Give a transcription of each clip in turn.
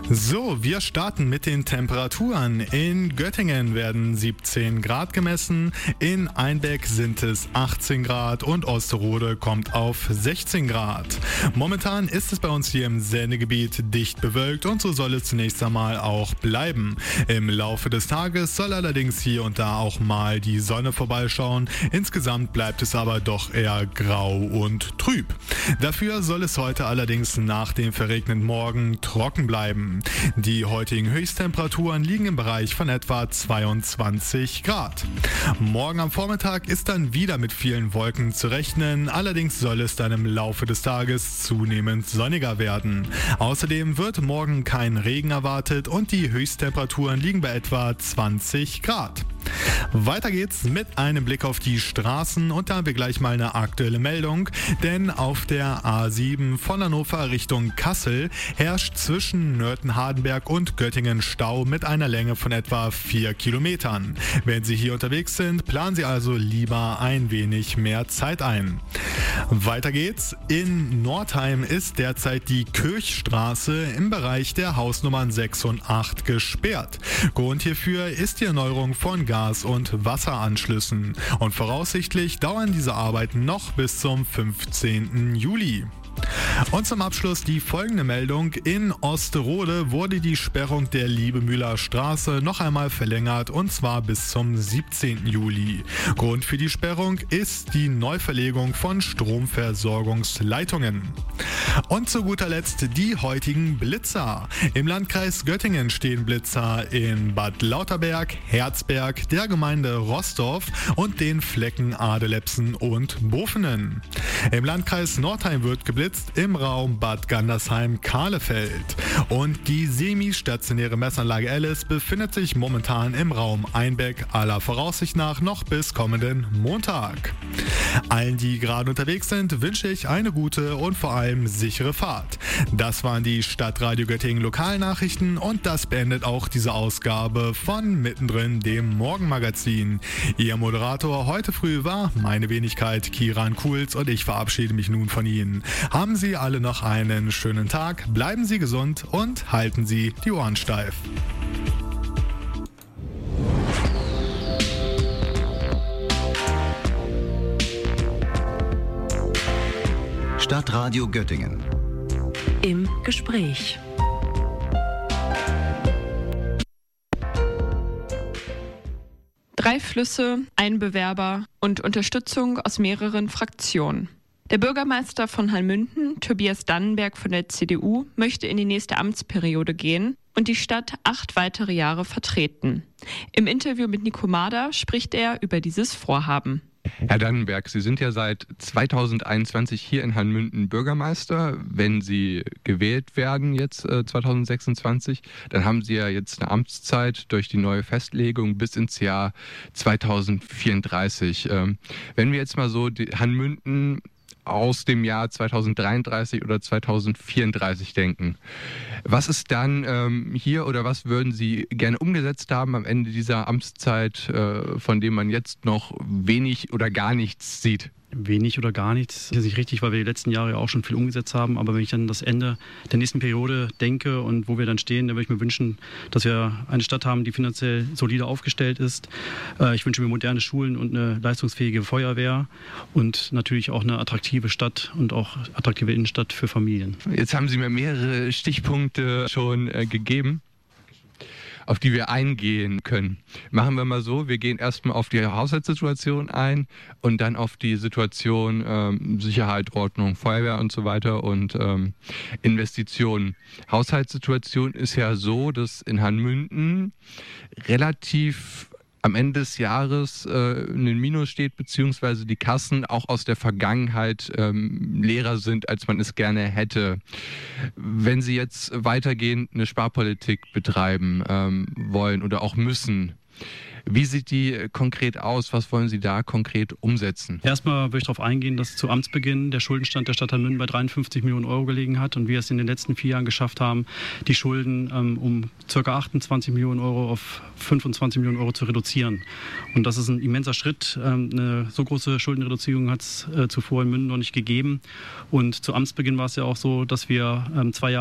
So, wir starten mit den Temperaturen. In Göttingen werden 17 Grad gemessen, in Einbeck sind es 18 Grad und Osterode kommt auf 16 Grad. Momentan ist es bei uns hier im Sendegebiet dicht bewölkt und so soll es zunächst einmal auch bleiben. Im Laufe des Tages soll allerdings hier und da auch mal die Sonne vorbeischauen. Insgesamt bleibt es aber doch eher grau und trüb. Dafür soll es heute allerdings nach dem verregneten Morgen trocken bleiben. Die heutigen Höchsttemperaturen liegen im Bereich von etwa 22 Grad. Morgen am Vormittag ist dann wieder mit vielen Wolken zu rechnen, allerdings soll es dann im Laufe des Tages zunehmend sonniger werden. Außerdem wird morgen kein Regen erwartet und die Höchsttemperaturen liegen bei etwa 20 Grad. Weiter geht's mit einem Blick auf die Straßen und da haben wir gleich mal eine aktuelle Meldung, denn auf der A7 von Hannover Richtung Kassel herrscht zwischen Nörten-Hardenberg und Göttingen Stau mit einer Länge von etwa 4 Kilometern. Wenn Sie hier unterwegs sind, planen Sie also lieber ein wenig mehr Zeit ein. Weiter geht's. In Nordheim ist derzeit die Kirchstraße im Bereich der Hausnummern 6 und 8 gesperrt. Grund hierfür ist die Erneuerung von Gas- und Wasseranschlüssen. Und voraussichtlich dauern diese Arbeiten noch bis zum 15. Juli. Und zum Abschluss die folgende Meldung. In Osterode wurde die Sperrung der Liebemühler Straße noch einmal verlängert und zwar bis zum 17. Juli. Grund für die Sperrung ist die Neuverlegung von Stromversorgungsleitungen. Und zu guter Letzt die heutigen Blitzer. Im Landkreis Göttingen stehen Blitzer in Bad Lauterberg, Herzberg, der Gemeinde Roßdorf und den Flecken Adelepsen und Bofenen. Im Landkreis Nordheim wird geblitzt im Raum Bad Gandersheim-Kahlefeld. Und die semi-stationäre Messanlage Alice befindet sich momentan im Raum Einbeck, aller Voraussicht nach noch bis kommenden Montag. Allen, die gerade unterwegs sind, wünsche ich eine gute und vor allem sichere Fahrt. Das waren die Stadtradio Göttingen Lokalnachrichten und das beendet auch diese Ausgabe von Mittendrin, dem Morgenmagazin. Ihr Moderator heute früh war meine Wenigkeit Kiran Kuhls und ich verabschiede mich nun von Ihnen. Haben Sie alle noch einen schönen Tag, bleiben Sie gesund und halten Sie die Ohren steif. Stadtradio Göttingen. Im Gespräch. Drei Flüsse, ein Bewerber und Unterstützung aus mehreren Fraktionen. Der Bürgermeister von Hallmünden, Tobias Dannenberg von der CDU, möchte in die nächste Amtsperiode gehen und die Stadt 8 weitere Jahre vertreten. Im Interview mit Nico Mader spricht er über dieses Vorhaben. Herr Dannenberg, Sie sind ja seit 2021 hier in Hallmünden Bürgermeister. Wenn Sie gewählt werden jetzt 2026, dann haben Sie ja jetzt eine Amtszeit durch die neue Festlegung bis ins Jahr 2034. Wenn wir jetzt mal so die Hallmünden aus dem Jahr 2033 oder 2034 denken. Was ist dann hier oder was würden Sie gerne umgesetzt haben am Ende dieser Amtszeit, von dem man jetzt noch wenig oder gar nichts sieht? Wenig oder gar nichts. Das ist nicht richtig, weil wir die letzten Jahre ja auch schon viel umgesetzt haben. Aber wenn ich dann das Ende der nächsten Periode denke und wo wir dann stehen, dann würde ich mir wünschen, dass wir eine Stadt haben, die finanziell solide aufgestellt ist. Ich wünsche mir moderne Schulen und eine leistungsfähige Feuerwehr und natürlich auch eine attraktive Stadt und auch attraktive Innenstadt für Familien. Jetzt haben Sie mir mehrere Stichpunkte schon gegeben, auf die wir eingehen können. Machen wir mal so, wir gehen erstmal auf die Haushaltssituation ein und dann auf die Situation Sicherheit, Ordnung, Feuerwehr und so weiter und Investitionen. Haushaltssituation ist ja so, dass in Hallmünden relativ am Ende des Jahres ein Minus steht, beziehungsweise die Kassen auch aus der Vergangenheit leerer sind, als man es gerne hätte. Wenn Sie jetzt weitergehend eine Sparpolitik betreiben wollen oder auch müssen, wie sieht die konkret aus? Was wollen Sie da konkret umsetzen? Erstmal würde ich darauf eingehen, dass zu Amtsbeginn der Schuldenstand der Stadt Hallmünden bei 53 Millionen Euro gelegen hat und wir es in den letzten 4 Jahren geschafft haben, die Schulden um ca. 28 Millionen Euro auf 25 Millionen Euro zu reduzieren. Und das ist ein immenser Schritt. Eine so große Schuldenreduzierung hat es zuvor in München noch nicht gegeben. Und zu Amtsbeginn war es ja auch so, dass wir 2 Jahre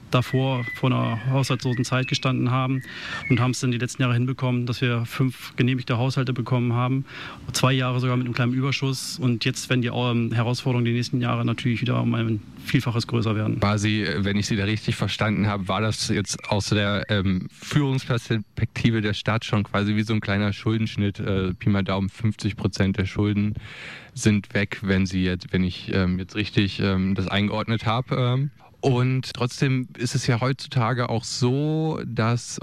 davor vor einer haushaltslosen Zeit gestanden haben und haben es dann die letzten Jahre hinbekommen, dass wir 5 genehmigte Haushalte bekommen haben, 2 Jahre sogar mit einem kleinen Überschuss und jetzt werden die Herausforderungen die nächsten Jahre natürlich wieder um ein Vielfaches größer werden. Quasi, wenn ich Sie da richtig verstanden habe, war das jetzt aus der Führungsperspektive der Stadt schon quasi wie so ein kleiner Schuldenschnitt, Pi mal Daumen, 50% der Schulden sind weg, wenn ich jetzt richtig das eingeordnet habe. Und trotzdem ist es ja heutzutage auch so, es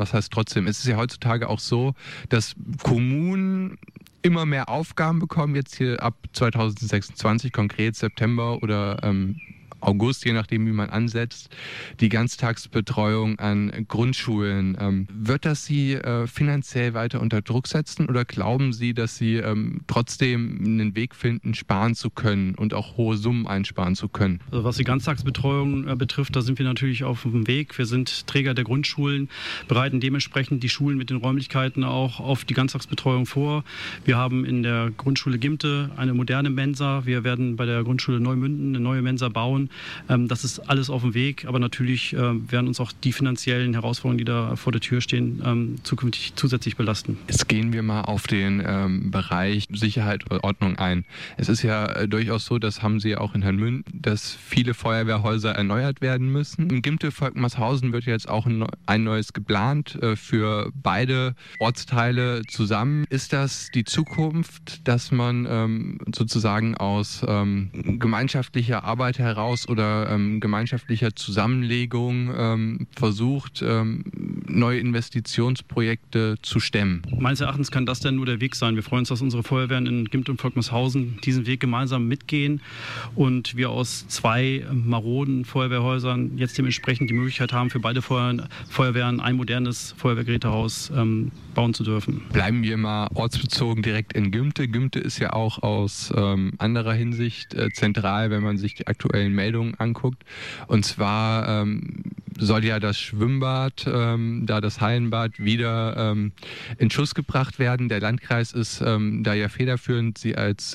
ist ja heutzutage auch so, dass Kommunen immer mehr Aufgaben bekommen, jetzt hier ab 2026, konkret September oder August, je nachdem wie man ansetzt, die Ganztagsbetreuung an Grundschulen. Wird das Sie finanziell weiter unter Druck setzen oder glauben Sie, dass Sie trotzdem einen Weg finden, sparen zu können und auch hohe Summen einsparen zu können? Also was die Ganztagsbetreuung betrifft, da sind wir natürlich auf dem Weg. Wir sind Träger der Grundschulen, bereiten dementsprechend die Schulen mit den Räumlichkeiten auch auf die Ganztagsbetreuung vor. Wir haben in der Grundschule Gimte eine moderne Mensa. Wir werden bei der Grundschule Neumünden eine neue Mensa bauen. Das ist alles auf dem Weg, aber natürlich werden uns auch die finanziellen Herausforderungen, die da vor der Tür stehen, zukünftig zusätzlich belasten. Jetzt gehen wir mal auf den Bereich Sicherheit oder Ordnung ein. Es ist ja durchaus so, das haben Sie ja auch in Hanmünden, dass viele Feuerwehrhäuser erneuert werden müssen. In Gimte-Volkmarshausen wird jetzt auch ein neues geplant für beide Ortsteile zusammen. Ist das die Zukunft, dass man sozusagen aus gemeinschaftlicher Arbeit heraus oder gemeinschaftlicher Zusammenlegung versucht, neue Investitionsprojekte zu stemmen? Meines Erachtens kann das dann nur der Weg sein. Wir freuen uns, dass unsere Feuerwehren in Gimte und Volkmarshausen diesen Weg gemeinsam mitgehen und wir aus 2 maroden Feuerwehrhäusern jetzt dementsprechend die Möglichkeit haben, für beide Feuerwehren ein modernes Feuerwehrgerätehaus bauen zu dürfen. Bleiben wir mal ortsbezogen direkt in Gimte. Gimte ist ja auch aus anderer Hinsicht zentral, wenn man sich die aktuellen Meldungen anguckt. Und zwar soll ja das Schwimmbad, das Hallenbad, wieder in Schuss gebracht werden. Der Landkreis ist da ja federführend, Sie als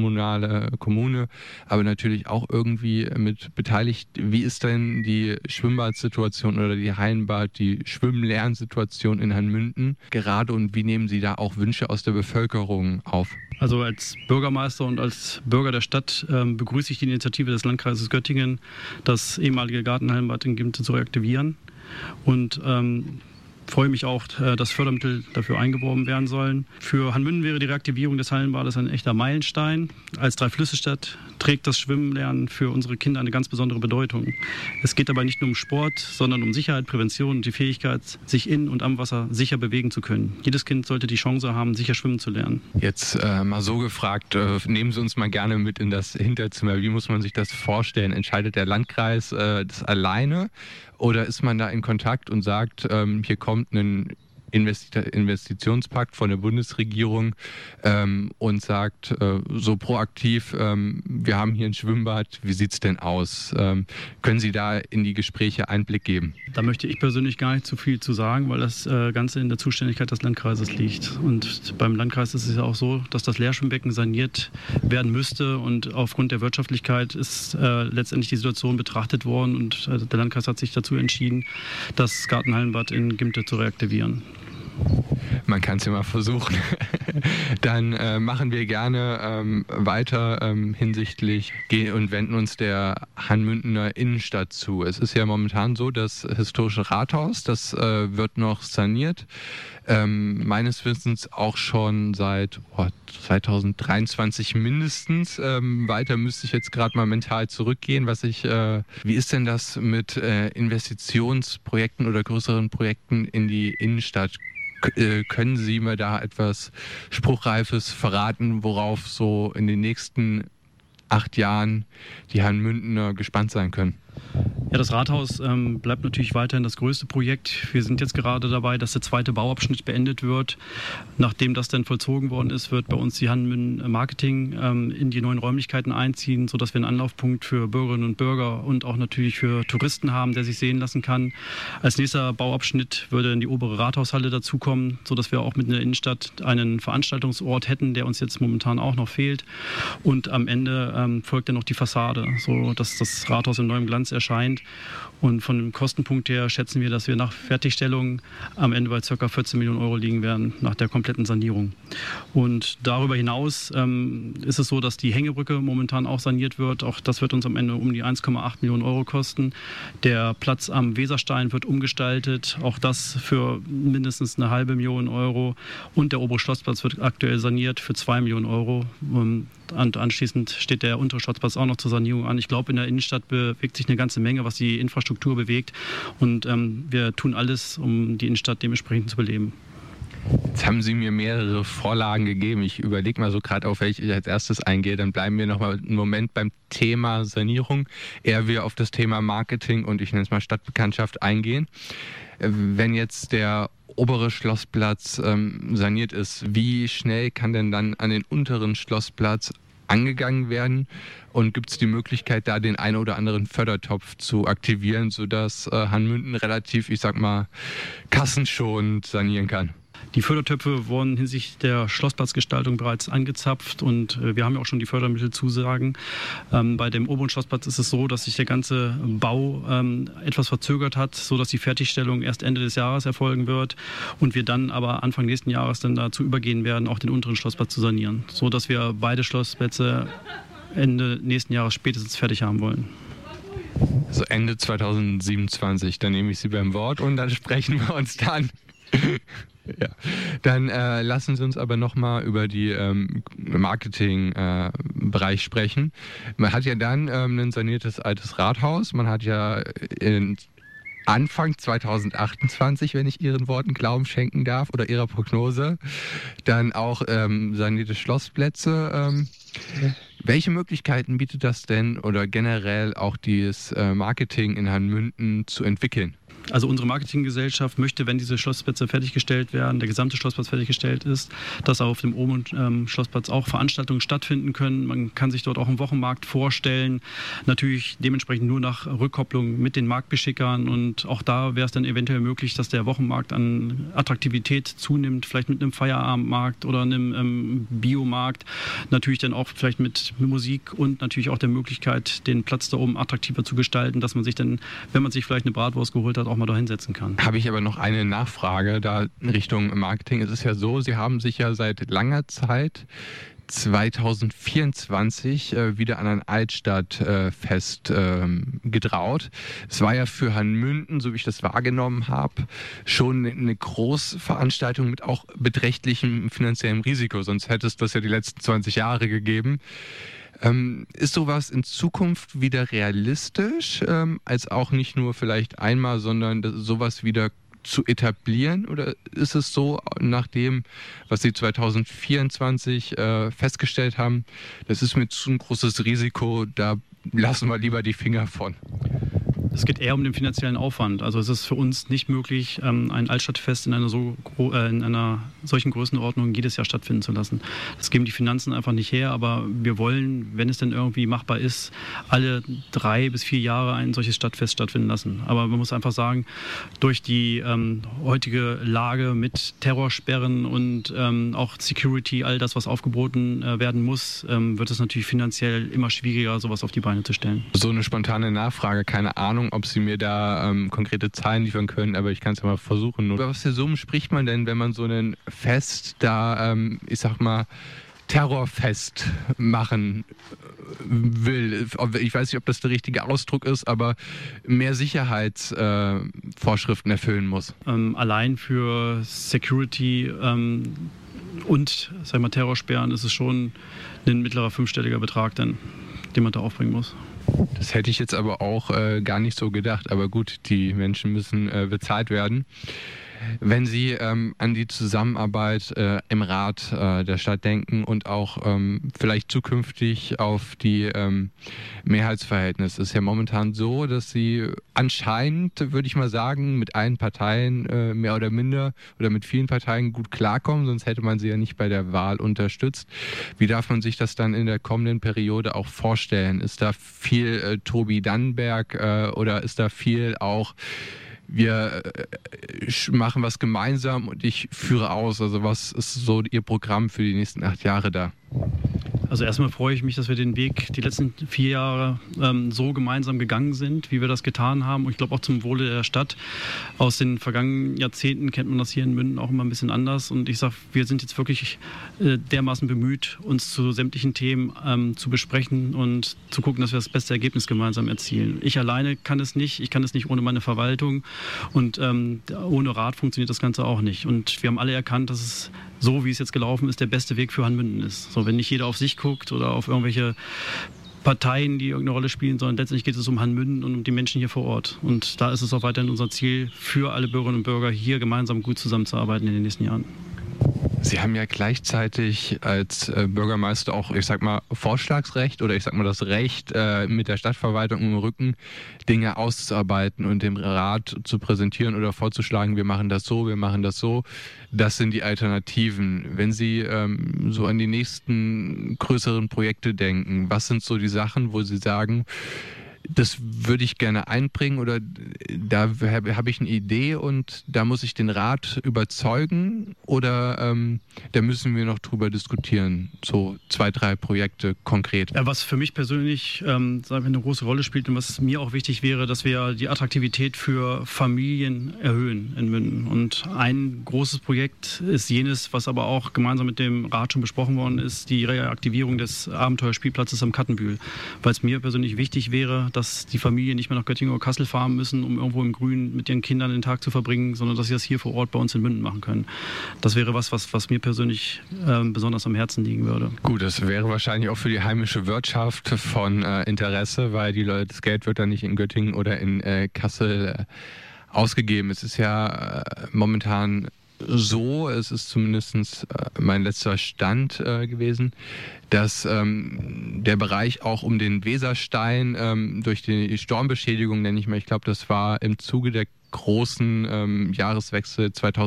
Kommune, aber natürlich auch irgendwie mit beteiligt. Wie ist denn die Schwimmbadsituation oder die die Schwimmlernsituation in Hanmünden gerade und wie nehmen Sie da auch Wünsche aus der Bevölkerung auf? Also als Bürgermeister und als Bürger der Stadt begrüße ich die Initiative des Landkreises Göttingen, das ehemalige Gartenhallenbad in Gimte zu reaktivieren und freue mich auch, dass Fördermittel dafür eingeworben werden sollen. Für Hanmünden wäre die Reaktivierung des Hallenbades ein echter Meilenstein. Als Dreiflüsse-Stadt trägt das Schwimmlernen für unsere Kinder eine ganz besondere Bedeutung. Es geht dabei nicht nur um Sport, sondern um Sicherheit, Prävention und die Fähigkeit, sich in und am Wasser sicher bewegen zu können. Jedes Kind sollte die Chance haben, sicher schwimmen zu lernen. Jetzt mal so gefragt, nehmen Sie uns mal gerne mit in das Hinterzimmer. Wie muss man sich das vorstellen? Entscheidet der Landkreis das alleine? Oder ist man da in Kontakt und sagt, hier kommt ein Investitionspakt von der Bundesregierung und sagt so proaktiv, wir haben hier ein Schwimmbad, wie sieht es denn aus? Können Sie da in die Gespräche Einblick geben? Da möchte ich persönlich gar nicht zu viel zu sagen, weil das Ganze in der Zuständigkeit des Landkreises liegt. Und beim Landkreis ist es ja auch so, dass das Leerschwimmbecken saniert werden müsste und aufgrund der Wirtschaftlichkeit ist letztendlich die Situation betrachtet worden und der Landkreis hat sich dazu entschieden, das Gartenhallenbad in Gimte zu reaktivieren. Man kann es ja mal versuchen. Dann machen wir gerne weiter hinsichtlich und wenden uns der Hanmündener Innenstadt zu. Es ist ja momentan so, das historische Rathaus, das wird noch saniert. Meines Wissens auch schon seit 2023 mindestens. Weiter müsste ich jetzt gerade mal mental zurückgehen. Wie ist denn das mit Investitionsprojekten oder größeren Projekten in die Innenstadt? Können Sie mir da etwas Spruchreifes verraten, worauf so in den nächsten 8 Jahren die Hanmündener gespannt sein können? Ja, das Rathaus bleibt natürlich weiterhin das größte Projekt. Wir sind jetzt gerade dabei, dass der 2. Bauabschnitt beendet wird. Nachdem das dann vollzogen worden ist, wird bei uns die Hanmünden Marketing in die neuen Räumlichkeiten einziehen, sodass wir einen Anlaufpunkt für Bürgerinnen und Bürger und auch natürlich für Touristen haben, der sich sehen lassen kann. Als nächster Bauabschnitt würde dann die obere Rathaushalle dazukommen, sodass wir auch mit in der Innenstadt einen Veranstaltungsort hätten, der uns jetzt momentan auch noch fehlt. Und am Ende folgt dann noch die Fassade, sodass das Rathaus in neuem Glanz erscheint. Und von dem Kostenpunkt her schätzen wir, dass wir nach Fertigstellung am Ende bei ca. 14 Millionen Euro liegen werden, nach der kompletten Sanierung. Und darüber hinaus ist es so, dass die Hängebrücke momentan auch saniert wird. Auch das wird uns am Ende um die 1,8 Millionen Euro kosten. Der Platz am Weserstein wird umgestaltet, auch das für mindestens eine halbe Million Euro. Und der obere Schlossplatz wird aktuell saniert für 2 Millionen Euro. Und anschließend steht der untere Schlossplatz auch noch zur Sanierung an. Ich glaube, in der Innenstadt bewegt sich eine ganze Menge, was die Infrastruktur bewegt. Und wir tun alles, um die Innenstadt dementsprechend zu beleben. Jetzt haben Sie mir mehrere Vorlagen gegeben. Ich überlege mal so gerade, auf welche ich als erstes eingehe. Dann bleiben wir noch mal einen Moment beim Thema Sanierung, eher wir auf das Thema Marketing und ich nenne es mal Stadtbekanntschaft eingehen. Wenn jetzt der obere Schlossplatz saniert ist, wie schnell kann denn dann an den unteren Schlossplatz angegangen werden? Und gibt es die Möglichkeit, da den einen oder anderen Fördertopf zu aktivieren, sodass Hanmünden relativ, ich sag mal, kassenschonend sanieren kann? Die Fördertöpfe wurden hinsichtlich der Schlossplatzgestaltung bereits angezapft und wir haben ja auch schon die Fördermittelzusagen. Bei dem oberen Schlossplatz ist es so, dass sich der ganze Bau etwas verzögert hat, sodass die Fertigstellung erst Ende des Jahres erfolgen wird und wir dann aber Anfang nächsten Jahres dann dazu übergehen werden, auch den unteren Schlossplatz zu sanieren, sodass wir beide Schlossplätze Ende nächsten Jahres spätestens fertig haben wollen. Also Ende 2027, dann nehme ich Sie beim Wort und dann sprechen wir uns dann. Ja. Dann lassen Sie uns aber nochmal über die Marketing-Bereich sprechen. Man hat ja dann ein saniertes altes Rathaus. Man hat ja Anfang 2028, wenn ich Ihren Worten Glauben schenken darf, oder Ihrer Prognose, dann auch sanierte Schlossplätze. Welche Möglichkeiten bietet das denn oder generell auch dieses Marketing in Hanmünden zu entwickeln? Also unsere Marketinggesellschaft möchte, wenn diese Schlossplätze fertiggestellt werden, der gesamte Schlossplatz fertiggestellt ist, dass auf dem oberen Schlossplatz auch Veranstaltungen stattfinden können. Man kann sich dort auch einen Wochenmarkt vorstellen. Natürlich dementsprechend nur nach Rückkopplung mit den Marktbeschickern. Und auch da wäre es dann eventuell möglich, dass der Wochenmarkt an Attraktivität zunimmt, vielleicht mit einem Feierabendmarkt oder einem Biomarkt. Natürlich dann auch vielleicht mit Musik und natürlich auch der Möglichkeit, den Platz da oben attraktiver zu gestalten, dass man sich dann, wenn man sich vielleicht eine Bratwurst geholt hat, auch mal da hinsetzen kann. Habe ich aber noch eine Nachfrage da in Richtung Marketing. Es ist ja so, Sie haben sich ja seit langer Zeit 2024 wieder an ein Altstadtfest getraut. Es war ja für Hanmünden, so wie ich das wahrgenommen habe, schon eine Großveranstaltung mit auch beträchtlichem finanziellem Risiko. Sonst hätte es das ja die letzten 20 Jahre gegeben. Ist sowas in Zukunft wieder realistisch, als auch nicht nur vielleicht einmal, sondern sowas wieder zu etablieren? Oder ist es so, nach dem, was Sie 2024 festgestellt haben, das ist mir zu ein großes Risiko, da lassen wir lieber die Finger von? Es geht eher um den finanziellen Aufwand. Also es ist für uns nicht möglich, ein Altstadtfest in einer solchen Größenordnung jedes Jahr stattfinden zu lassen. Das geben die Finanzen einfach nicht her, aber wir wollen, wenn es denn irgendwie machbar ist, alle 3 bis 4 Jahre ein solches Stadtfest stattfinden lassen. Aber man muss einfach sagen, durch die heutige Lage mit Terrorsperren und auch Security, all das, was aufgeboten werden muss, wird es natürlich finanziell immer schwieriger, sowas auf die Beine zu stellen. So eine spontane Nachfrage, keine Ahnung, ob Sie mir da konkrete Zahlen liefern können, aber ich kann es ja mal versuchen. Über was für Summen spricht man denn, wenn man so ein Fest da, ich sag mal, Terrorfest machen will? Ich weiß nicht, ob das der richtige Ausdruck ist, aber mehr Sicherheitsvorschriften erfüllen muss. Allein für Security und sag mal, Terrorsperren ist es schon ein mittlerer 5-stelliger Betrag, den man da aufbringen muss. Das hätte ich jetzt aber auch gar nicht so gedacht. Aber gut, die Menschen müssen bezahlt werden. Wenn Sie an die Zusammenarbeit im Rat der Stadt denken und auch vielleicht zukünftig auf die Mehrheitsverhältnisse, ist ja momentan so, dass Sie anscheinend, würde ich mal sagen, mit allen Parteien mehr oder minder oder mit vielen Parteien gut klarkommen, sonst hätte man sie ja nicht bei der Wahl unterstützt. Wie darf man sich das dann in der kommenden Periode auch vorstellen? Ist da viel Tobi Dannenberg oder ist da viel auch wir machen was gemeinsam und ich führe aus? Also was ist so Ihr Programm für die nächsten 8 Jahre da? Also erstmal freue ich mich, dass wir den Weg die letzten 4 Jahre so gemeinsam gegangen sind, wie wir das getan haben. Und ich glaube auch zum Wohle der Stadt. Aus den vergangenen Jahrzehnten kennt man das hier in Münden auch immer ein bisschen anders. Und ich sage, wir sind jetzt wirklich dermaßen bemüht, uns zu sämtlichen Themen zu besprechen und zu gucken, dass wir das beste Ergebnis gemeinsam erzielen. Ich alleine kann es nicht. Ich kann es nicht ohne meine Verwaltung. Und ohne Rat funktioniert das Ganze auch nicht. Und wir haben alle erkannt, dass es so, wie es jetzt gelaufen ist, der beste Weg für Hanmünden ist. So, wenn nicht jeder auf sich guckt oder auf irgendwelche Parteien, die irgendeine Rolle spielen, sondern letztendlich geht es um Hanmünden und um die Menschen hier vor Ort. Und da ist es auch weiterhin unser Ziel, für alle Bürgerinnen und Bürger hier gemeinsam gut zusammenzuarbeiten in den nächsten Jahren. Sie haben ja gleichzeitig als Bürgermeister auch, ich sag mal, Vorschlagsrecht oder ich sag mal das Recht, mit der Stadtverwaltung im Rücken Dinge auszuarbeiten und dem Rat zu präsentieren oder vorzuschlagen, wir machen das so, wir machen das so. Das sind die Alternativen. Wenn Sie so an die nächsten größeren Projekte denken, was sind so die Sachen, wo Sie sagen, das würde ich gerne einbringen oder da habe ich eine Idee und da muss ich den Rat überzeugen oder da müssen wir noch drüber diskutieren, so 2, 3 Projekte konkret. Ja, was für mich persönlich sagen wir, eine große Rolle spielt und was mir auch wichtig wäre, dass wir die Attraktivität für Familien erhöhen in Münden. Und ein großes Projekt ist jenes, was aber auch gemeinsam mit dem Rat schon besprochen worden ist, die Reaktivierung des Abenteuerspielplatzes am Kattenbühl, weil es mir persönlich wichtig wäre, dass die Familien nicht mehr nach Göttingen oder Kassel fahren müssen, um irgendwo im Grünen mit ihren Kindern den Tag zu verbringen, sondern dass sie das hier vor Ort bei uns in Münden machen können. Das wäre was mir persönlich besonders am Herzen liegen würde. Gut, das wäre wahrscheinlich auch für die heimische Wirtschaft von Interesse, weil die Leute, das Geld wird dann nicht in Göttingen oder in Kassel ausgegeben. Es ist ja momentan so, es ist zumindest mein letzter Stand gewesen, dass der Bereich auch um den Weserstein durch die Sturmbeschädigung, nenne ich mal, ich glaube, das war im Zuge der großen Jahreswechsel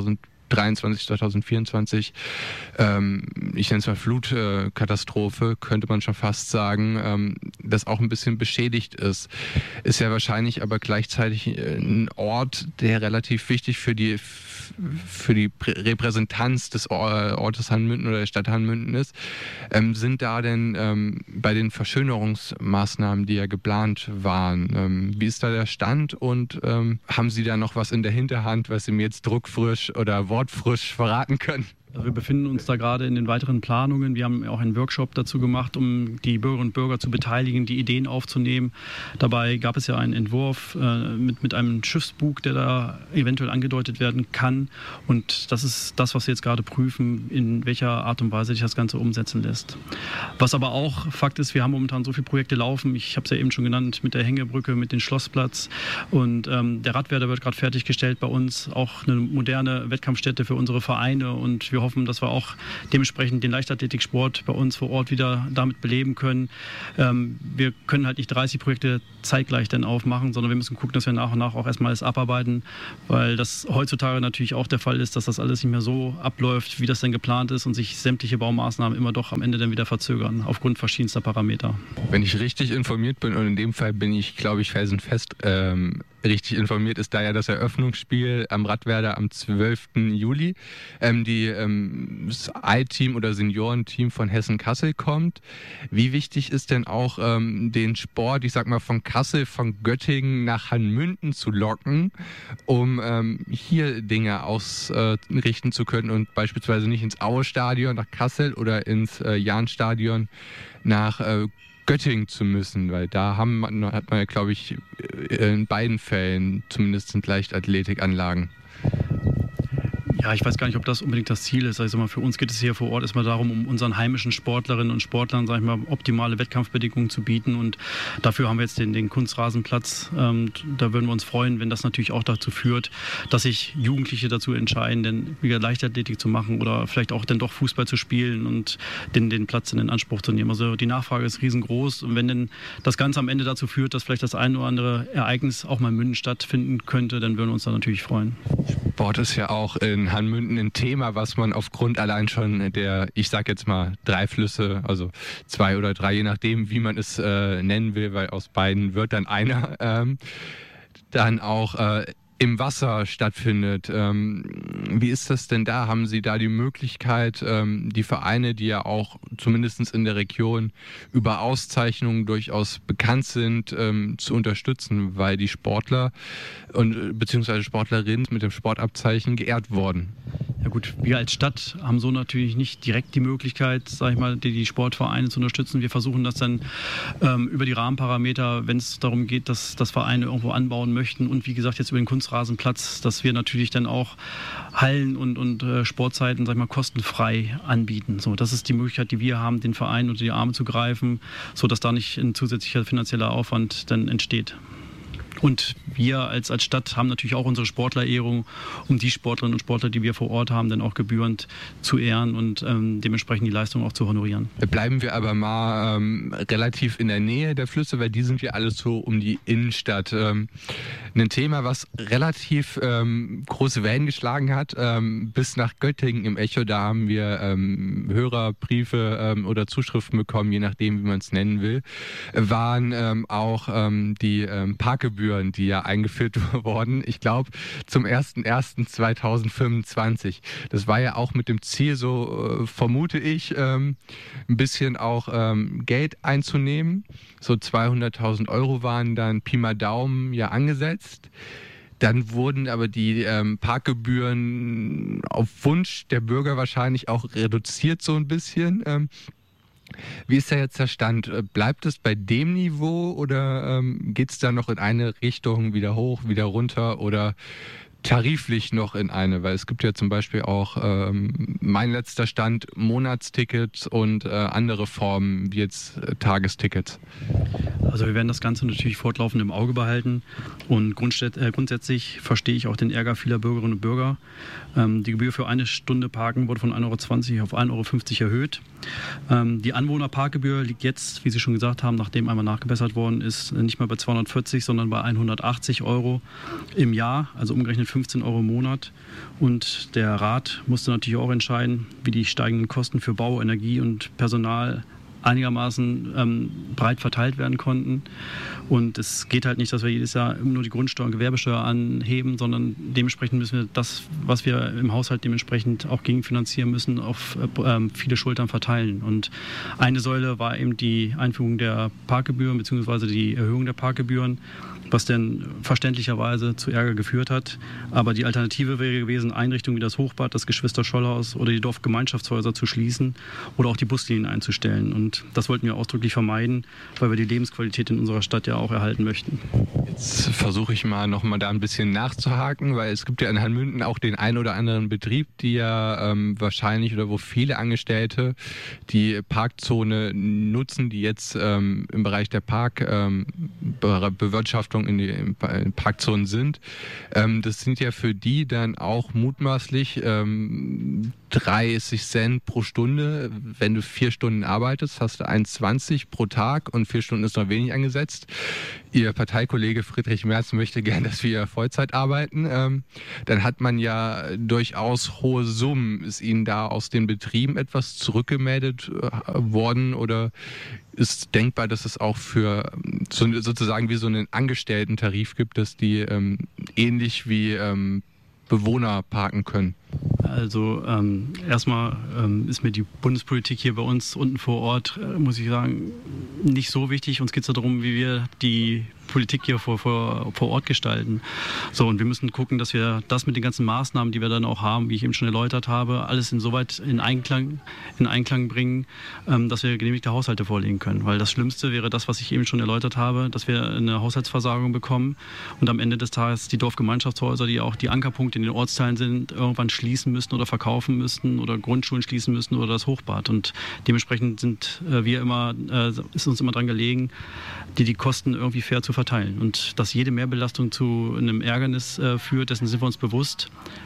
2023, 2024, ich nenne es mal Flutkatastrophe, könnte man schon fast sagen, das auch ein bisschen beschädigt ist. Ist ja wahrscheinlich aber gleichzeitig ein Ort, der relativ wichtig für die Repräsentanz des Ortes Hanmünden oder der Stadt Hanmünden ist. Sind da denn bei den Verschönerungsmaßnahmen, die ja geplant waren, wie ist da der Stand und haben Sie da noch was in der Hinterhand, was Sie mir jetzt druckfrisch oder wortfrisch verraten können? Also wir befinden uns da gerade in den weiteren Planungen. Wir haben auch einen Workshop dazu gemacht, um die Bürgerinnen und Bürger zu beteiligen, die Ideen aufzunehmen. Dabei gab es ja einen Entwurf mit einem Schiffsbug, der da eventuell angedeutet werden kann. Und das ist das, was wir jetzt gerade prüfen, in welcher Art und Weise sich das Ganze umsetzen lässt. Was aber auch Fakt ist, wir haben momentan so viele Projekte laufen. Ich habe es ja eben schon genannt, mit der Hängebrücke, mit dem Schlossplatz. Und der Radwerder wird gerade fertiggestellt bei uns. Auch eine moderne Wettkampfstätte für unsere Vereine. Und wir hoffen, dass wir auch dementsprechend den Leichtathletiksport bei uns vor Ort wieder damit beleben können. Wir können halt nicht 30 Projekte zeitgleich dann aufmachen, sondern wir müssen gucken, dass wir nach und nach auch erstmal alles abarbeiten, weil das heutzutage natürlich auch der Fall ist, dass das alles nicht mehr so abläuft, wie das denn geplant ist und sich sämtliche Baumaßnahmen immer doch am Ende dann wieder verzögern, aufgrund verschiedenster Parameter. Wenn ich richtig informiert bin, und in dem Fall bin ich, glaube ich, felsenfest richtig informiert, ist da ja das Eröffnungsspiel am Radwerder am 12. Juli. Das I-Team oder Seniorenteam von Hessen-Kassel kommt. Wie wichtig ist denn auch den Sport, ich sag mal von Kassel, von Göttingen nach Hanmünden zu locken, um hier Dinge ausrichten zu können und beispielsweise nicht ins Aue-Stadion nach Kassel oder ins Jahnstadion nach Göttingen zu müssen, weil da hat man ja, glaube ich, in beiden Fällen zumindest sind Leichtathletikanlagen. Ja, ich weiß gar nicht, ob das unbedingt das Ziel ist. Also für uns geht es hier vor Ort erstmal darum, um unseren heimischen Sportlerinnen und Sportlern, sag ich mal, optimale Wettkampfbedingungen zu bieten. Und dafür haben wir jetzt den Kunstrasenplatz. Da würden wir uns freuen, wenn das natürlich auch dazu führt, dass sich Jugendliche dazu entscheiden, denn wieder Leichtathletik zu machen oder vielleicht auch dann doch Fußball zu spielen und den Platz in Anspruch zu nehmen. Also die Nachfrage ist riesengroß. Und wenn denn das Ganze am Ende dazu führt, dass vielleicht das ein oder andere Ereignis auch mal in Münden stattfinden könnte, dann würden wir uns da natürlich freuen. Sport ist ja auch in Hanmünden ein Thema, was man aufgrund allein schon der, ich sag jetzt mal, 3 Flüsse, also 2 oder 3, je nachdem, wie man es nennen will, weil aus beiden wird dann einer, dann auch im Wasser stattfindet. Wie ist das denn da? Haben Sie da die Möglichkeit, die Vereine, die ja auch zumindest in der Region über Auszeichnungen durchaus bekannt sind, zu unterstützen, weil die Sportler und beziehungsweise Sportlerinnen mit dem Sportabzeichen geehrt wurden? Ja gut, wir als Stadt haben so natürlich nicht direkt die Möglichkeit, sag ich mal, die Sportvereine zu unterstützen. Wir versuchen das dann über die Rahmenparameter, wenn es darum geht, dass Vereine irgendwo anbauen möchten und wie gesagt jetzt über den Kunstrasenplatz, dass wir natürlich dann auch Hallen und Sportzeiten, sag ich mal, kostenfrei anbieten. So, das ist die Möglichkeit, die wir haben, den Verein unter die Arme zu greifen, sodass da nicht ein zusätzlicher finanzieller Aufwand dann entsteht. Und wir als Stadt haben natürlich auch unsere Sportlerehrung, um die Sportlerinnen und Sportler, die wir vor Ort haben, dann auch gebührend zu ehren und dementsprechend die Leistung auch zu honorieren. Bleiben wir aber mal relativ in der Nähe der Flüsse, weil die sind ja alles so um die Innenstadt. Ein Thema, was relativ große Wellen geschlagen hat, bis nach Göttingen im Echo, da haben wir Hörerbriefe oder Zuschriften bekommen, je nachdem, wie man es nennen will, waren auch die Parkgebühren, die ja eingeführt wurden, ich glaube zum 01.01.2025. Das war ja auch mit dem Ziel, so vermute ich, ein bisschen auch Geld einzunehmen. So 200.000 Euro waren dann Pi mal Daumen ja angesetzt. Dann wurden aber die Parkgebühren auf Wunsch der Bürger wahrscheinlich auch reduziert so ein bisschen. Wie ist da jetzt der Stand? Bleibt es bei dem Niveau oder geht es da noch in eine Richtung wieder hoch, wieder runter oder tariflich noch in eine? Weil es gibt ja zum Beispiel auch mein letzter Stand Monatstickets und andere Formen wie jetzt Tagestickets. Also wir werden das Ganze natürlich fortlaufend im Auge behalten und grundsätzlich verstehe ich auch den Ärger vieler Bürgerinnen und Bürger. Die Gebühr für eine Stunde Parken wurde von 1,20 € auf 1,50 € erhöht. Die Anwohnerparkgebühr liegt jetzt, wie Sie schon gesagt haben, nachdem einmal nachgebessert worden ist, nicht mehr bei 240, sondern bei 180 € im Jahr, also umgerechnet 15 € im Monat. Und der Rat musste natürlich auch entscheiden, wie die steigenden Kosten für Bau, Energie und Personal einigermaßen breit verteilt werden konnten. Und es geht halt nicht, dass wir jedes Jahr nur die Grundsteuer und Gewerbesteuer anheben, sondern dementsprechend müssen wir das, was wir im Haushalt dementsprechend auch gegenfinanzieren müssen, auf viele Schultern verteilen. Und eine Säule war eben die Einführung der Parkgebühren bzw. die Erhöhung der Parkgebühren, was dann verständlicherweise zu Ärger geführt hat. Aber die Alternative wäre gewesen, Einrichtungen wie das Hochbad, das Geschwister-Scholl-Haus oder die Dorfgemeinschaftshäuser zu schließen oder auch die Buslinien einzustellen. Und das wollten wir ausdrücklich vermeiden, weil wir die Lebensqualität in unserer Stadt ja auch erhalten möchten. Jetzt versuche ich mal nochmal da ein bisschen nachzuhaken, weil es gibt ja in Herrnmünden auch den einen oder anderen Betrieb, die ja wahrscheinlich oder wo viele Angestellte die Parkzone nutzen, die jetzt im Bereich der Parkbewirtschaftung in den Parkzonen sind. Das sind ja für die dann auch mutmaßlich 30 Cent pro Stunde. Wenn du 4 Stunden arbeitest, hast du 1,20 pro Tag und 4 Stunden ist noch wenig angesetzt. Ihr Parteikollege Friedrich Merz möchte gern, dass wir Vollzeit arbeiten. Dann hat man ja durchaus hohe Summen. Ist Ihnen da aus den Betrieben etwas zurückgemeldet worden oder ist denkbar, dass es auch für sozusagen wie so einen Angestellten-Tarif gibt, dass die ähnlich wie Bewohner parken können? Also erstmal ist mir die Bundespolitik hier bei uns unten vor Ort, muss ich sagen, nicht so wichtig. Uns geht es darum, wie wir die Politik hier vor Ort gestalten. So, und wir müssen gucken, dass wir das mit den ganzen Maßnahmen, die wir dann auch haben, wie ich eben schon erläutert habe, alles insoweit in Einklang bringen, dass wir genehmigte Haushalte vorlegen können. Weil das Schlimmste wäre das, was ich eben schon erläutert habe, dass wir eine Haushaltsversagung bekommen und am Ende des Tages die Dorfgemeinschaftshäuser, die auch die Ankerpunkte in den Ortsteilen sind, irgendwann schließen müssten oder verkaufen müssten oder Grundschulen schließen müssten oder das Hochbad. Und dementsprechend ist uns immer daran gelegen, die Kosten irgendwie fair zu verteilen. Und dass jede Mehrbelastung zu einem Ärgernis führt, dessen sind wir uns bewusst.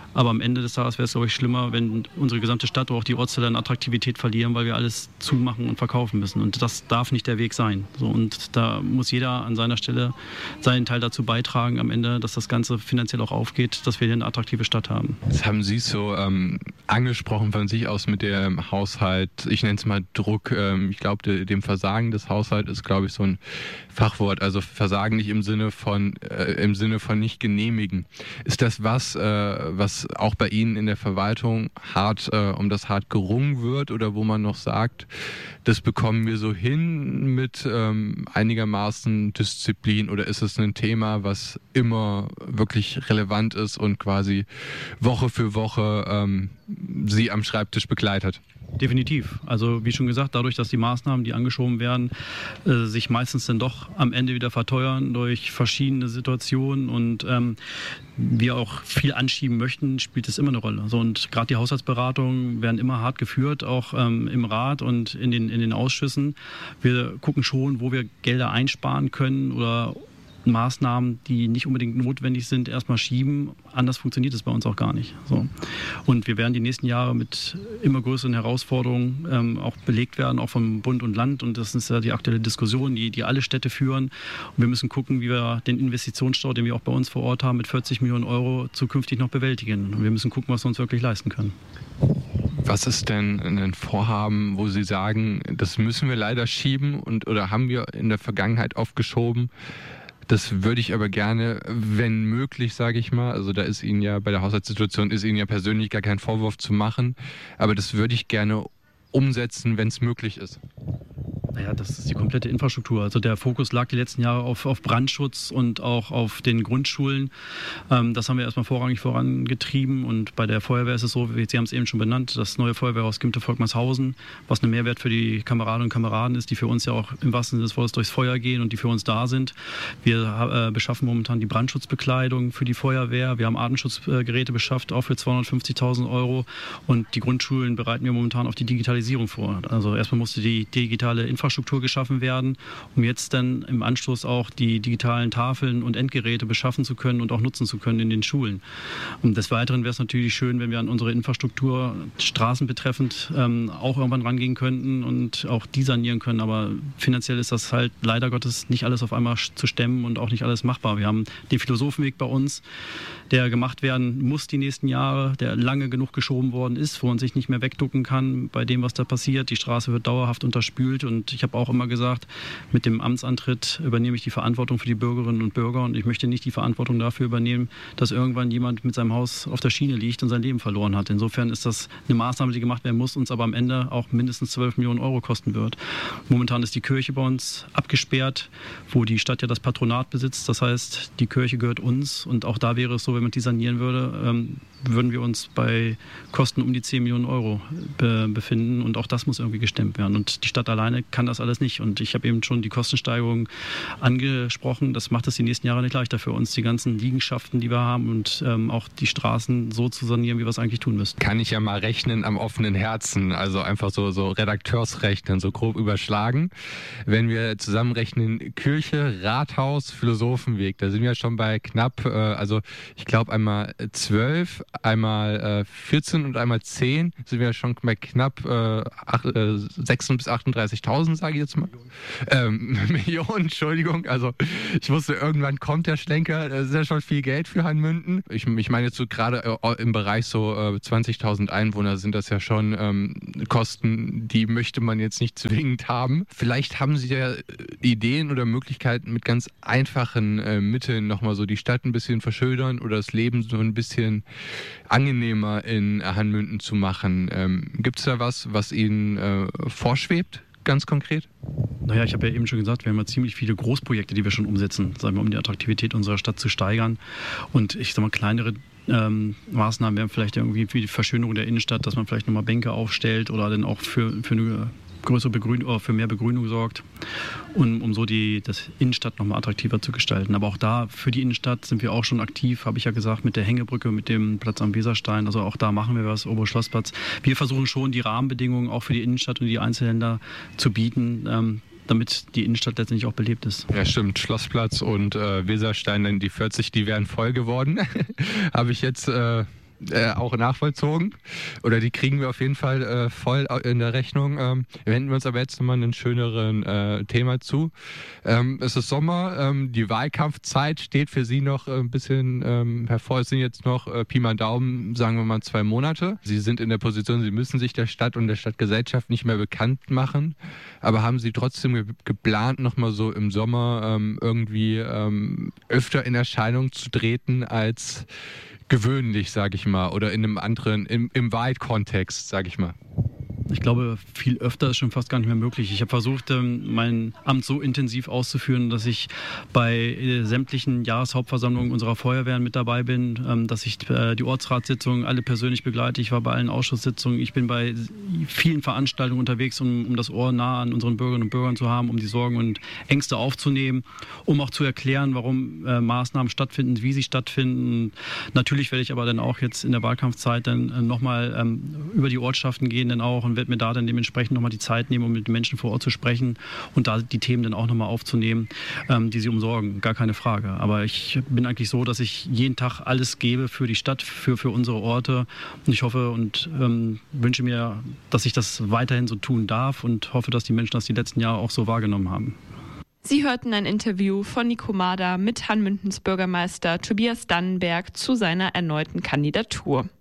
Aber am Ende des Tages wäre es, glaube ich, schlimmer, wenn unsere gesamte Stadt oder auch die Ortsteile an Attraktivität verlieren, weil wir alles zumachen und verkaufen müssen. Und das darf nicht der Weg sein. So, und da muss jeder an seiner Stelle seinen Teil dazu beitragen am Ende, dass das Ganze finanziell auch aufgeht, dass wir hier eine attraktive Stadt haben. Das haben Sie so angesprochen von sich aus mit dem Haushalt. Ich nenne es mal Druck. Ich glaube, dem Versagen des Haushalts ist, glaube ich, so ein Fachwort. Also Versagen nicht im Sinne von nicht genehmigen. Ist das was auch bei Ihnen in der Verwaltung um das hart gerungen wird oder wo man noch sagt, das bekommen wir so hin mit einigermaßen Disziplin, oder ist es ein Thema, was immer wirklich relevant ist und quasi Woche für Woche Sie am Schreibtisch begleitet? Definitiv. Also wie schon gesagt, dadurch, dass die Maßnahmen, die angeschoben werden, sich meistens dann doch am Ende wieder verteuern durch verschiedene Situationen und wir auch viel anschieben möchten, spielt es immer eine Rolle. So, und gerade die Haushaltsberatungen werden immer hart geführt, auch im Rat und in den Ausschüssen. Wir gucken schon, wo wir Gelder einsparen können oder Maßnahmen, die nicht unbedingt notwendig sind, erstmal schieben. Anders funktioniert es bei uns auch gar nicht. So. Und wir werden die nächsten Jahre mit immer größeren Herausforderungen auch belegt werden, auch vom Bund und Land. Und das ist ja die aktuelle Diskussion, die alle Städte führen. Und wir müssen gucken, wie wir den Investitionsstau, den wir auch bei uns vor Ort haben, mit 40 Millionen Euro zukünftig noch bewältigen. Und wir müssen gucken, was wir uns wirklich leisten können. Was ist denn ein Vorhaben, wo Sie sagen, das müssen wir leider schieben oder haben wir in der Vergangenheit oft geschoben? Das würde ich aber gerne, wenn möglich, sage ich mal, also da ist Ihnen ja bei der Haushaltssituation ist Ihnen ja persönlich gar kein Vorwurf zu machen, aber das würde ich gerne umsetzen, wenn es möglich ist. Naja, das ist die komplette Infrastruktur. Also der Fokus lag die letzten Jahre auf Brandschutz und auch auf den Grundschulen. Das haben wir erstmal vorrangig vorangetrieben. Und bei der Feuerwehr ist es so, wie Sie haben es eben schon benannt, das neue Feuerwehrhaus Gimte-Volkmarshausen, was ein Mehrwert für die Kameradinnen und Kameraden ist, die für uns ja auch im wahrsten Sinne des Wortes durchs Feuer gehen und die für uns da sind. Wir beschaffen momentan die Brandschutzbekleidung für die Feuerwehr. Wir haben Atemschutzgeräte beschafft, auch für 250.000 Euro. Und die Grundschulen bereiten wir momentan auf die Digitalisierung vor. Also erstmal musste die digitale Infrastruktur geschaffen werden, um jetzt dann im Anschluss auch die digitalen Tafeln und Endgeräte beschaffen zu können und auch nutzen zu können in den Schulen. Und des Weiteren wäre es natürlich schön, wenn wir an unsere Infrastruktur Straßen betreffend auch irgendwann rangehen könnten und auch die sanieren können. Aber finanziell ist das halt leider Gottes nicht alles auf einmal zu stemmen und auch nicht alles machbar. Wir haben den Philosophenweg bei uns, der gemacht werden muss die nächsten Jahre, der lange genug geschoben worden ist, wo man sich nicht mehr wegducken kann bei dem, was da passiert. Die Straße wird dauerhaft unterspült und ich habe auch immer gesagt, mit dem Amtsantritt übernehme ich die Verantwortung für die Bürgerinnen und Bürger und ich möchte nicht die Verantwortung dafür übernehmen, dass irgendwann jemand mit seinem Haus auf der Schiene liegt und sein Leben verloren hat. Insofern ist das eine Maßnahme, die gemacht werden muss, uns aber am Ende auch mindestens 12 Millionen Euro kosten wird. Momentan ist die Kirche bei uns abgesperrt, wo die Stadt ja das Patronat besitzt. Das heißt, die Kirche gehört uns und auch da wäre es so, wenn man die sanieren würde, würden wir uns bei Kosten um die 10 Millionen Euro befinden und auch das muss irgendwie gestemmt werden. Und die Stadt alleine kann das alles nicht. Und ich habe eben schon die Kostensteigerung angesprochen. Das macht es die nächsten Jahre nicht leichter für uns, die ganzen Liegenschaften, die wir haben und auch die Straßen so zu sanieren, wie wir es eigentlich tun müssten. Kann ich ja mal rechnen am offenen Herzen, also einfach so Redakteursrechnen, so grob überschlagen. Wenn wir zusammenrechnen, Kirche, Rathaus, Philosophenweg, da sind wir schon bei knapp, also ich glaube einmal 12, einmal 14 und einmal 10 sind wir schon bei knapp 36.000 bis 38.000, sage ich jetzt mal. Millionen, Entschuldigung. Also ich wusste, irgendwann kommt der Schlenker. Das ist ja schon viel Geld für Hanmünden. Ich meine jetzt so gerade im Bereich so 20.000 Einwohner sind das ja schon Kosten, die möchte man jetzt nicht zwingend haben. Vielleicht haben Sie ja Ideen oder Möglichkeiten, mit ganz einfachen Mitteln nochmal so die Stadt ein bisschen verschönern oder das Leben so ein bisschen angenehmer in Hanmünden zu machen. Gibt es da was Ihnen vorschwebt, ganz konkret? Naja, ich habe ja eben schon gesagt, wir haben ja ziemlich viele Großprojekte, die wir schon umsetzen, sagen wir, um die Attraktivität unserer Stadt zu steigern. Und ich sage mal, kleinere Maßnahmen wären vielleicht irgendwie für die Verschönerung der Innenstadt, dass man vielleicht nochmal Bänke aufstellt oder dann auch für eine größere Begrünung oder für mehr Begrünung sorgt, um so das Innenstadt nochmal attraktiver zu gestalten. Aber auch da, für die Innenstadt sind wir auch schon aktiv, habe ich ja gesagt, mit der Hängebrücke, mit dem Platz am Weserstein. Also auch da machen wir was, Oberschlossplatz. Wir versuchen schon, die Rahmenbedingungen auch für die Innenstadt und die Einzelhändler zu bieten, damit die Innenstadt letztendlich auch belebt ist. Ja, stimmt. Schlossplatz und Weserstein, die 40, die wären voll geworden. Habe ich jetzt auch nachvollzogen. Oder die kriegen wir auf jeden Fall voll in der Rechnung. Wenden wir uns aber jetzt nochmal einen schöneren Thema zu. Es ist Sommer, die Wahlkampfzeit steht für Sie noch ein bisschen hervor. Es sind jetzt noch Pi mal Daumen, sagen wir mal 2 Monate. Sie sind in der Position, Sie müssen sich der Stadt und der Stadtgesellschaft nicht mehr bekannt machen. Aber haben Sie trotzdem geplant, nochmal so im Sommer irgendwie öfter in Erscheinung zu treten als gewöhnlich, sage ich mal, oder in einem anderen, im Wahlkontext, sage ich mal? Ich glaube, viel öfter ist schon fast gar nicht mehr möglich. Ich habe versucht, mein Amt so intensiv auszuführen, dass ich bei sämtlichen Jahreshauptversammlungen unserer Feuerwehren mit dabei bin, dass ich die Ortsratssitzungen alle persönlich begleite. Ich war bei allen Ausschusssitzungen. Ich bin bei vielen Veranstaltungen unterwegs, um das Ohr nah an unseren Bürgerinnen und Bürgern zu haben, um die Sorgen und Ängste aufzunehmen, um auch zu erklären, warum Maßnahmen stattfinden, wie sie stattfinden. Natürlich werde ich aber dann auch jetzt in der Wahlkampfzeit dann nochmal über die Ortschaften gehen, dann auch, und werde mir da dann dementsprechend nochmal die Zeit nehmen, um mit den Menschen vor Ort zu sprechen und da die Themen dann auch nochmal aufzunehmen, die sie umsorgen. Gar keine Frage. Aber ich bin eigentlich so, dass ich jeden Tag alles gebe für die Stadt, für unsere Orte. Und ich hoffe und wünsche mir, dass ich das weiterhin so tun darf und hoffe, dass die Menschen das die letzten Jahre auch so wahrgenommen haben. Sie hörten ein Interview von Nico Mader mit Hanmündens Bürgermeister Tobias Dannenberg zu seiner erneuten Kandidatur.